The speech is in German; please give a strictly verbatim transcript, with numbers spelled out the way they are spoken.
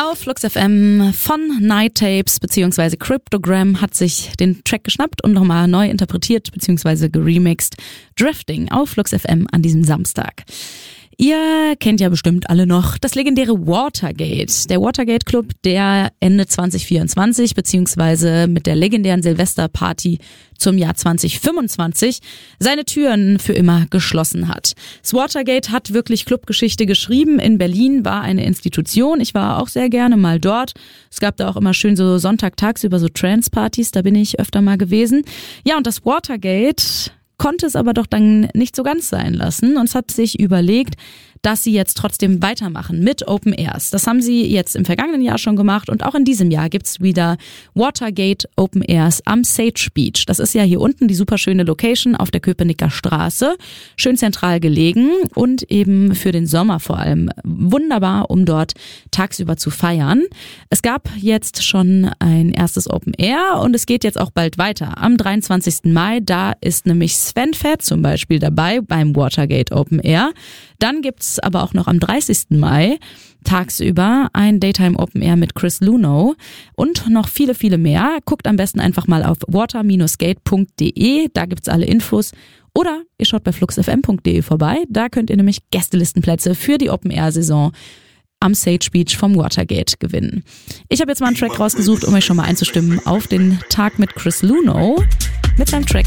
Auf Flux F M von Night Tapes bzw. Cryptogram hat sich den Track geschnappt und nochmal neu interpretiert bzw. geremixed. Drifting auf Flux F M an diesem Samstag. Ihr kennt ja bestimmt alle noch das legendäre Watergate. Der Watergate Club, der Ende zwanzig vierundzwanzig beziehungsweise mit der legendären Silvesterparty zum Jahr zwanzig fünfundzwanzig seine Türen für immer geschlossen hat. Das Watergate hat wirklich Clubgeschichte geschrieben. In Berlin war eine Institution. Ich war auch sehr gerne mal dort. Es gab da auch immer schön so Sonntag tagsüber so Trance-Partys. Da bin ich öfter mal gewesen. Ja, und das Watergate konnte es aber doch dann nicht so ganz sein lassen und es hat sich überlegt, dass sie jetzt trotzdem weitermachen mit Open Airs. Das haben sie jetzt im vergangenen Jahr schon gemacht und auch in diesem Jahr gibt's wieder Watergate Open Airs am Sage Beach. Das ist ja hier unten die super schöne Location auf der Köpenicker Straße, schön zentral gelegen und eben für den Sommer vor allem wunderbar, um dort tagsüber zu feiern. Es gab jetzt schon ein erstes Open Air und es geht jetzt auch bald weiter. Am dreiundzwanzigsten Mai, da ist nämlich Sven Fett zum Beispiel dabei beim Watergate Open Air. Dann gibt's aber auch noch am dreißigsten Mai tagsüber ein Daytime Open Air mit Chris Luno und noch viele, viele mehr. Guckt am besten einfach mal auf water Bindestrich gate punkt de, da gibt's alle Infos. Oder ihr schaut bei flux f m punkt de vorbei, da könnt ihr nämlich Gästelistenplätze für die Open Air Saison am Sage Beach vom Watergate gewinnen. Ich habe jetzt mal einen Track rausgesucht, um euch schon mal einzustimmen auf den Tag mit Chris Luno mit seinem Track